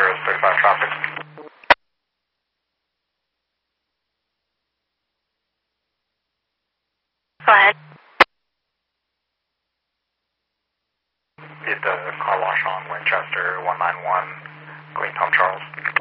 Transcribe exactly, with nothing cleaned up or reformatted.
zero six five traffic. Go ahead. Did the car wash on Winchester one nine one, going home Charles.